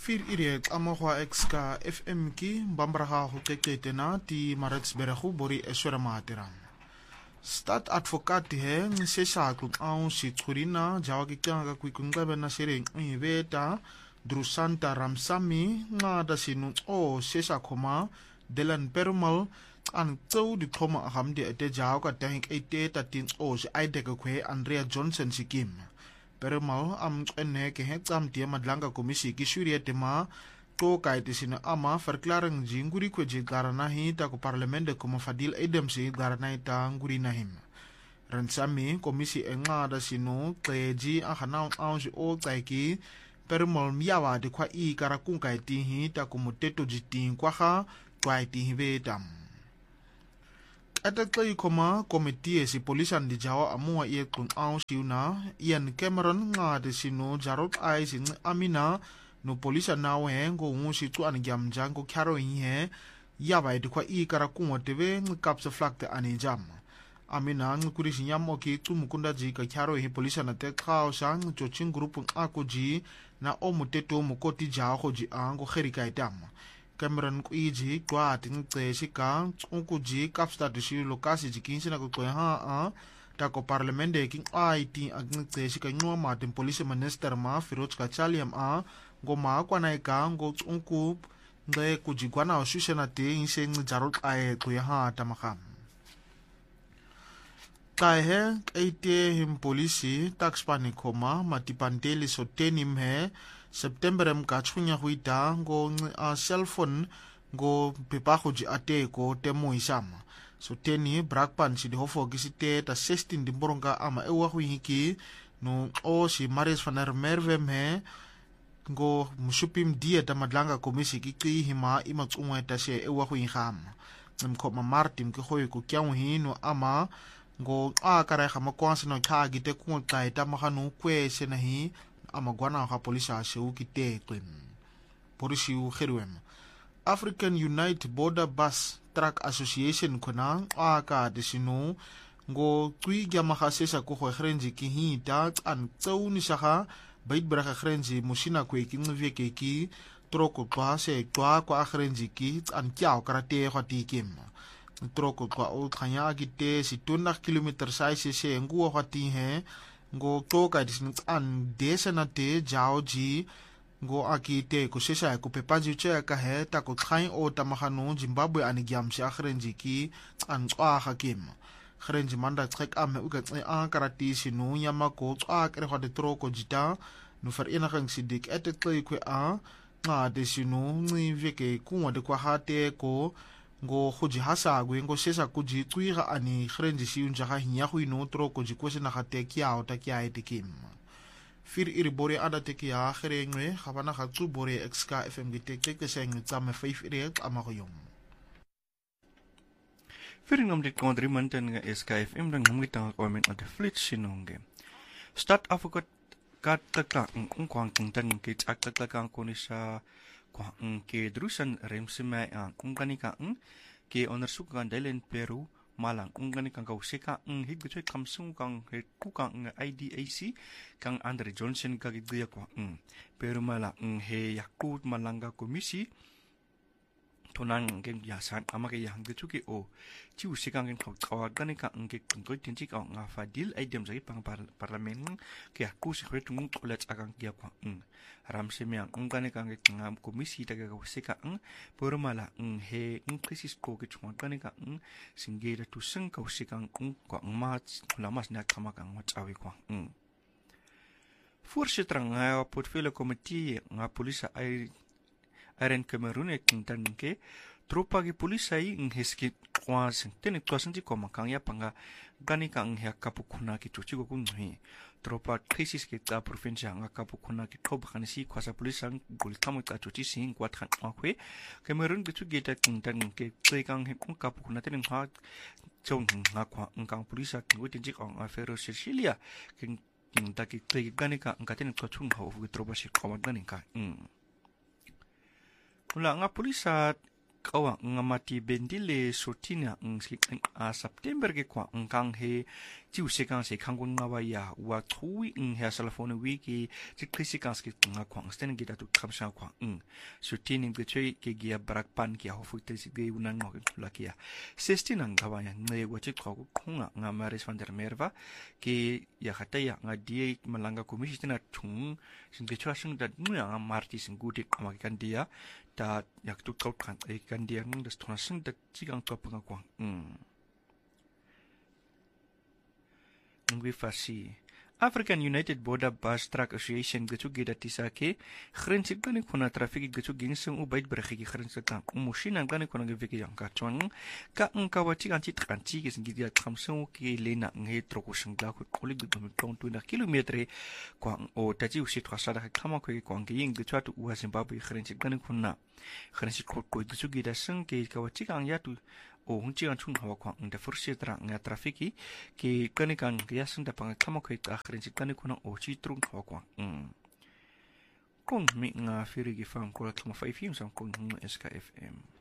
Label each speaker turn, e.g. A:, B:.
A: Fir iriek amogwa exka FM ki bambraha ho keketena ti Maritzburg bori eswera materam. Stat advocate he ngisesa kung si tsurina jawa kikanga kwikungabe na sireng ibeta Drusanta Ramsami nga da sinu o sesa koma Delan Perumal an tsau di thoma ahamde ete jawa ka tank ete tatin o si aideke kwe Andrea Johnson sikim. Perumal am ene ke hexam dia madlanga komisi ki suriya tema to kaite sina ama verklaring jinguri kwe jigarana hi ta ko parlemende kuma Fadil Adamsi garana ita nguri nahim. Ransami komisi enga da sinu kleji ahana aunsi o taiki Perumal miyawa de kwa I karakung kaiti hi ta ko muteto jitin kwa ha kaiti hi vetam. Atatlay koma komite si polisan di Jawa amua iye kung siuna Ian Cameron nga de sino jarot ay sin amina no polisan na wengo ngusi tu an gyamjang ko kyaro he yabay de kwa I karakung teve ngkapsa flak te anijam. Amina ngkuri sinyam oki tu mukunda ji ka kyaro hi polisan na te kao sang chochin grupung ako ji na omuteto mukoti jaho ji ango kherika itam. Cameron kuiji kwa ating tsesika unkuji kapsta disi lokasi jikinsi na kukwe haa tako parlemende king IT aging tsesika nyua mating police minister ma Firoz Kachaliam ngoma kwa naika ngo unku nge kujigwa na osushe na te inse njarot ae kwe haa tamakam. Kaihe kaite him polisi takspani koma matipanteli sotenim he September mkachunya huita ngo cellphone ngo pepaho ji ate ko temo isama. So teni brakpan si di hofo gisite ta 16 di boronga ama ewa huihiki no o si Maris van der Merwe he ngo musupim dia ta madlanga komisi kiki hima imatsumwa ta se ewa huihama. Mkoma Martin ki hoi ku kyamu hino ama ngo karai hama kwansi no kagite kungo kaita mahanu kwe senahi amagwana ha polisa sheu kite kwen polisi u kherwem African United Border Bus Truck Association kona aka desinu ngo tui gyamaha sesa ko khrenji ki hita an tsauni saha bait braga khrenji musina kwe ki ngveke ki troko twa se twa kwa khrenji ki an kyao karate khati kim troko twa o khanya kite si 20 km size se nguo khati he ngo toka disini an desa na te jao ji ngo akite ko sesa ko pepaji che ka he ta ko khain o tamahanu Zimbabwe anigyam si akhrenji ki an tswa hakim khrenji manda trek ame uga karati sinu yama ko tswa kre khade troko jita no vereniging sidik etetle ko nga desinu ngi veke kuwa de kwa hate ko ngo khuji hasa gwe ngo sesa kuji tsuiga ani khrenji si unja ha hinya hu ino tro ko ji kwese na khate kya o ta kya etikim fir iri bore ada te kya khrengwe khabana khatsu bore xk fm gite ke seng tsame 5 iri ama go yom
B: fir ngam de kondri manten nga xk fm dang ngam gita comment at flit sinonge start afukat kat taka ng kwang tan ke tak taka ko ni sa kwang ke drusan remsima ang kanika ke onersukan Delan Peru malang kanika kauseka higutwe kamsung kang kukang IDAC kang Andre Johnson kagidya kwang pero malang he yakut malanga komisi tonan geng yasan amake yang getuki o ciu sikang gen kawat kanika ke kungko tinci ka nga Fadil Adamsi zai pang parlemen ke aku sikre tung ulat akang kia kwang ramsemi ang kanika ngam komisi taga kawseka pero mala he krisis ko ke chunga kanika singira tuseng kawseka kwang mat lamas na kamakang matsawi kwang voorzitter nga portfolio committee nga polisa ay Aren Cameroon kintan ke tropa ki pulisai ngheski kwas tenik twasanti ko makang ya panga gani kang hya kapukuna ki chuchi ko kunhi tropa krisis ke ta provinsia nga kapukuna ki thob khanisi kwasa pulisang gultamu ta chuchi sing kwat khan akwe Cameroon bitu geta kintan ke tsekang he kapukuna tening ha chong nga kwa ngkang pulisa ki wetinji kang afero Cecilia king ta ki tsek gani ka ngaten twachung ho tropa si kawat gani ka Mula nga pulisa kawa nga mati bendile sotina September ke kwa ngkang he 只有时间是看过我呀，我初一下telephone wiki，只可时间是我狂，现在给他都看上狂，所以天天个吹给个barak pan给好福，但是给我能我个出来个呀，16能个话呀，我只考过空啊，我 Maris van der Merwe，给呀kata ya，我dia melanggar komisi na chung，先给出生的我呀，Marti先估计我看dia，但呀都搞看，看dia我的同生的只讲做不个光，Ngwifasi African United Border Bus Truck Association gitu gida tisake grensik gani kuna trafik gitu ginseng ubait berkhigi grensik kan umushina gani kuna geveki yang kachon ka ngkawati kanci kanci gisin gidia kamseng ki lena nge troko sengla ku kuli gitu mitong 20 kilometer kwa o taji usi twasada kama ko kwa nging gitu atu uwa Zimbabwe grensik gani kuna grensik ko gitu gida seng ke kawati kan yatu o hunci an chung hawa kwa nda fursi tra nga trafiki ki kani kan ya seng da pang kama ko ta grensik gani kuna o chi trung hawa kwa kong mi nga firi gi fam ko 5 FM sam kong SKFM